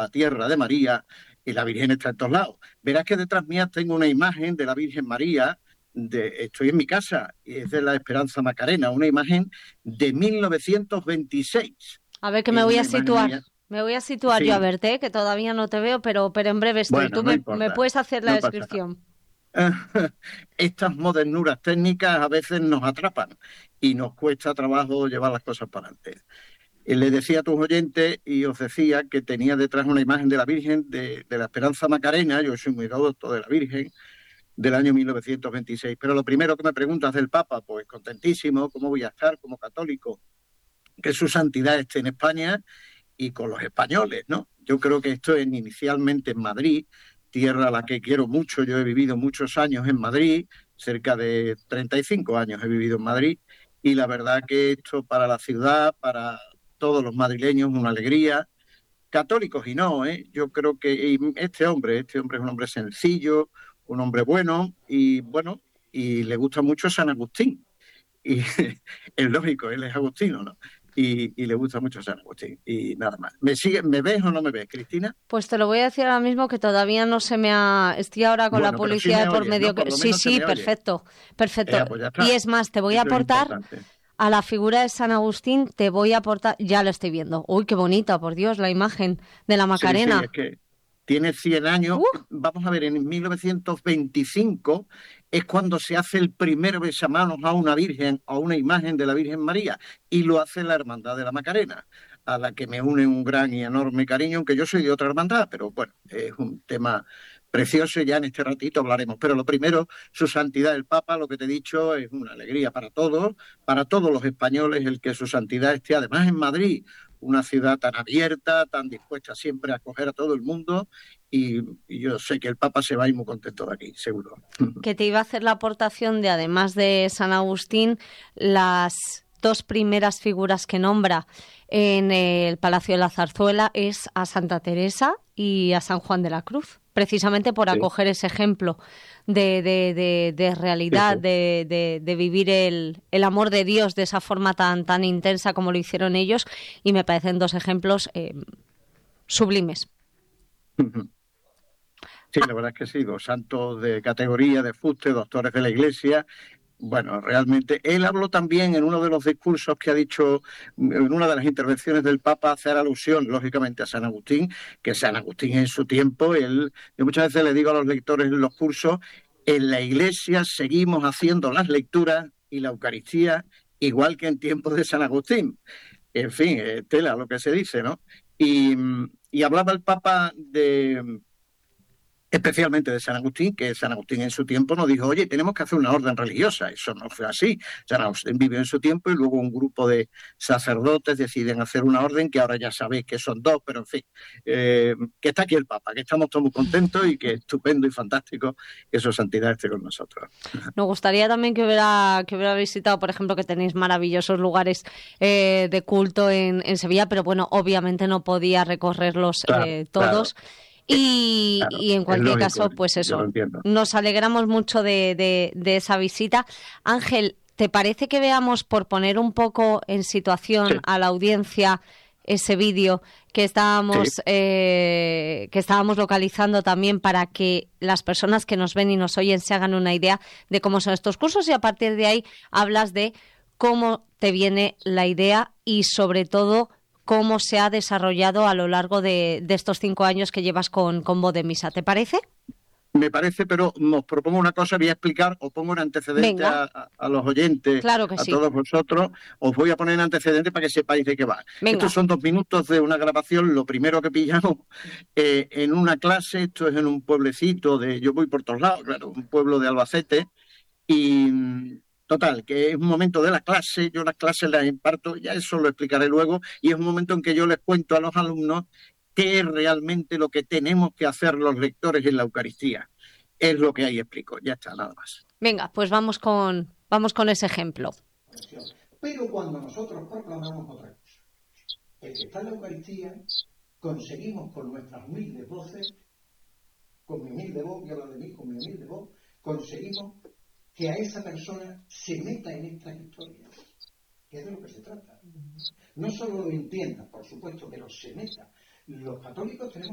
la tierra de María y la Virgen está en todos lados. Verás que detrás mía tengo una imagen de la Virgen María, estoy en mi casa, y es de la Esperanza Macarena, una imagen de 1926. A ver que me Es voy a una imagen situar. mía, Me voy a situar yo a sí, verte, que todavía no te veo, pero en breve estoy. bueno, Tú no me importa, puedes hacer la no pasa nada. descripción. Estas modernuras técnicas a veces nos atrapan y nos cuesta trabajo llevar las cosas para adelante. Le decía a tus oyentes y os decía que tenía detrás una imagen de la Virgen de la Esperanza Macarena, yo soy muy devoto de la Virgen, del año 1926. Pero lo primero que me preguntas del Papa, pues contentísimo, ¿cómo voy a estar como católico? Que su santidad esté en España y con los españoles, ¿no? Yo creo que esto es inicialmente en Madrid, tierra a la que quiero mucho. Yo he vivido muchos años en Madrid, cerca de 35 años he vivido en Madrid, y la verdad que esto para la ciudad, para todos los madrileños, una alegría, católicos y no, ¿eh? Yo creo que este hombre es un hombre sencillo, un hombre bueno, y bueno, y le gusta mucho San Agustín. Y es lógico, él es agustino, ¿no? Y le gusta mucho San Agustín. Y nada más. ¿Me ves o no me ves, Cristina? Pues te lo voy a decir ahora mismo que todavía no se me ha... Estoy ahora con la Bueno, pero sí publicidad de me por oyes, ¿no? medio. Por lo Sí, menos se sí, me oye. perfecto, perfecto. Pues ya Y está. es más, te voy a Eso es aportar importante. a la figura de San Agustín, te voy a aportar... Ya lo estoy viendo. Uy, qué bonita, por Dios, la imagen de la Sí, sí, es Macarena. que tiene 100 años. Vamos a ver, en 1925 es cuando se hace el primer besamanos a una virgen, a una imagen de la Virgen María, y lo hace la Hermandad de la Macarena, a la que me une un gran y enorme cariño, aunque yo soy de otra hermandad, pero bueno, es un tema precioso y ya en este ratito hablaremos. Pero lo primero, su santidad el Papa, lo que te he dicho, es una alegría para todos los españoles, el que su santidad esté además en Madrid, una ciudad tan abierta, tan dispuesta siempre a acoger a todo el mundo, y yo sé que el Papa se va a ir muy contento de aquí, seguro. Que te iba a hacer la aportación de, además de San Agustín, las dos primeras figuras que nombra en el Palacio de la Zarzuela es a Santa Teresa y a San Juan de la Cruz, precisamente por Sí, acoger ese ejemplo de sí, realidad, sí. de vivir el amor de Dios de esa forma tan intensa como lo hicieron ellos, y me parecen dos ejemplos sublimes. Sí, la verdad es que sí, dos santos de categoría, de fuste, doctores de la Iglesia. Bueno, realmente, él habló también en uno de los discursos que ha dicho, en una de las intervenciones del Papa, hacer alusión, lógicamente, a San Agustín, que San Agustín en su tiempo, yo muchas veces le digo a los lectores en los cursos, en la Iglesia seguimos haciendo las lecturas y la Eucaristía igual que en tiempos de San Agustín. En fin, tela lo que se dice, ¿no? Y hablaba el Papa especialmente de San Agustín, que San Agustín en su tiempo nos dijo, oye, tenemos que hacer una orden religiosa. Eso no fue así. San Agustín vivió en su tiempo y luego un grupo de sacerdotes deciden hacer una orden que ahora ya sabéis que son dos, pero en fin, que está aquí el Papa, que estamos todos muy contentos y que es estupendo y fantástico que su santidad esté con nosotros. Nos gustaría también que hubiera visitado, por ejemplo, que tenéis maravillosos lugares de culto en Sevilla, pero bueno, obviamente no podía recorrerlos Claro, claro, todos. Y claro, en es cualquier lógico, caso, pues yo lo eso, entiendo. nos alegramos mucho de esa visita. Ángel, ¿te parece que veamos, por poner un poco en situación Sí, a la audiencia, ese vídeo sí. que estábamos localizando también para que las personas que nos ven y nos oyen se hagan una idea de cómo son estos cursos, y a partir de ahí hablas de cómo te viene la idea y sobre todo cómo se ha desarrollado a lo largo de estos 5 años que llevas con Voz de Misa? ¿Te parece? Me parece, pero os propongo una cosa, voy a explicar, os pongo en antecedente Venga, a los oyentes, claro que a sí. todos vosotros, os voy a poner en antecedente para que sepáis de qué va. Estos Venga. son 2 minutos de una grabación, lo primero que pillamos en una clase, esto es en un pueblecito yo voy por todos lados, claro, un pueblo de Albacete, y total, que es un momento de la clase, yo las clases las imparto, ya eso lo explicaré luego, y es un momento en que yo les cuento a los alumnos qué es realmente lo que tenemos que hacer los lectores en la Eucaristía. Es lo que ahí explico, ya está, nada más. Venga, pues vamos con ese ejemplo. Pero cuando nosotros proclamamos otra cosa, el que está en la Eucaristía, conseguimos con nuestras humildes voces, con mi humilde voz, voy a hablar de mí, con mi humilde voz, conseguimos que a esa persona se meta en esta historia, que es de lo que se trata. No solo lo entienda, por supuesto, pero se meta. Los católicos tenemos